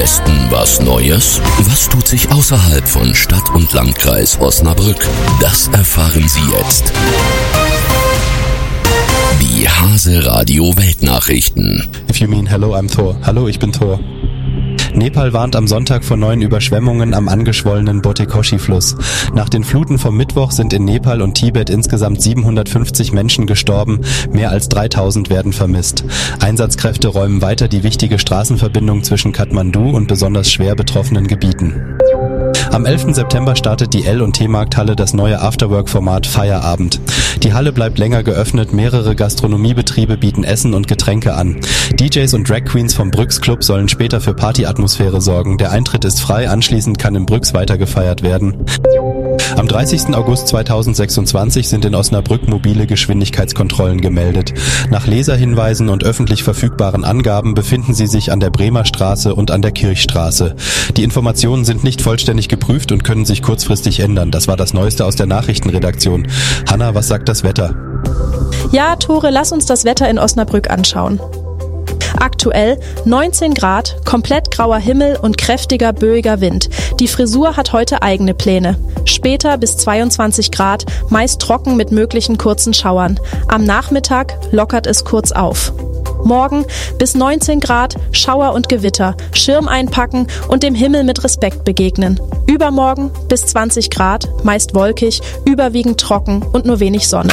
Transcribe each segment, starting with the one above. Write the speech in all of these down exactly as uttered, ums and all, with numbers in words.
Westen was Neues? Was tut sich außerhalb von Stadt und Landkreis Osnabrück? Das erfahren Sie jetzt. Die Hase Radio Weltnachrichten. If you mean hello, I'm Thor. Hallo, ich bin Thor. Nepal warnt am Sonntag vor neuen Überschwemmungen am angeschwollenen Botikoshi-Fluss. Nach den Fluten vom Mittwoch sind in Nepal und Tibet insgesamt siebenhundertfünfzig Menschen gestorben, mehr als dreitausend werden vermisst. Einsatzkräfte räumen weiter die wichtige Straßenverbindung zwischen Kathmandu und besonders schwer betroffenen Gebieten. Am elften September startet die L- und T-Markthalle das neue Afterwork-Format Feierabend. Die Halle bleibt länger geöffnet, mehrere Gastronomiebetriebe bieten Essen und Getränke an. D Js und Drag Queens vom Brüx Club sollen später für Partyatmosphäre sorgen. Der Eintritt ist frei, anschließend kann im Brüx weiter gefeiert werden. Am dreißigsten August zweitausendsechsundzwanzig sind in Osnabrück mobile Geschwindigkeitskontrollen gemeldet. Nach Leserhinweisen und öffentlich verfügbaren Angaben befinden sie sich an der Bremer Straße und an der Kirchstraße. Die Informationen sind nicht vollständig geprüft und können sich kurzfristig ändern. Das war das Neueste aus der Nachrichtenredaktion. Hanna, was sagt das Wetter? Ja, Tore, lass uns das Wetter in Osnabrück anschauen. Aktuell neunzehn Grad, komplett grauer Himmel und kräftiger, böiger Wind. Die Frisur hat heute eigene Pläne. Später bis zweiundzwanzig Grad, meist trocken mit möglichen kurzen Schauern. Am Nachmittag lockert es kurz auf. Morgen bis neunzehn Grad, Schauer und Gewitter, Schirm einpacken und dem Himmel mit Respekt begegnen. Übermorgen bis zwanzig Grad, meist wolkig, überwiegend trocken und nur wenig Sonne.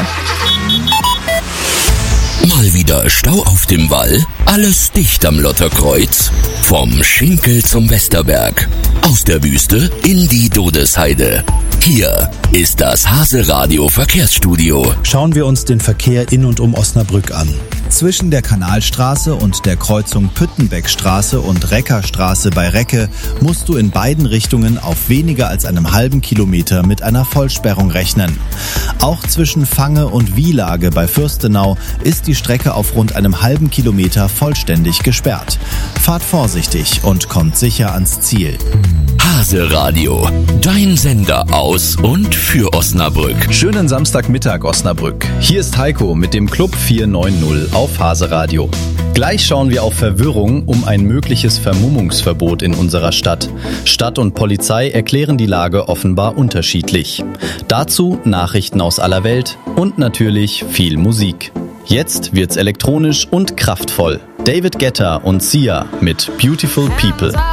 Mal wieder Stau auf dem Wall, alles dicht am Lotterkreuz. Vom Schinkel zum Westerberg, aus der Wüste in die Dodesheide. Hier ist das Hase Radio Verkehrsstudio. Schauen wir uns den Verkehr in und um Osnabrück an. Zwischen der Kanalstraße und der Kreuzung Püttenbeckstraße und Reckerstraße bei Recke musst du in beiden Richtungen auf weniger als einem halben Kilometer mit einer Vollsperrung rechnen. Auch zwischen Fange und Wielage bei Fürstenau ist die Strecke auf rund einem halben Kilometer vollständig gesperrt. Fahrt vorsichtig und kommt sicher ans Ziel. Hase Radio, dein Sender aus und für Osnabrück. Schönen Samstagmittag, Osnabrück. Hier ist Heiko mit dem Club vier neun null auf Hase Radio. Gleich schauen wir auf Verwirrung um ein mögliches Vermummungsverbot in unserer Stadt. Stadt und Polizei erklären die Lage offenbar unterschiedlich. Dazu Nachrichten aus aller Welt und natürlich viel Musik. Jetzt wird's elektronisch und kraftvoll. David Guetta und Sia mit Beautiful People.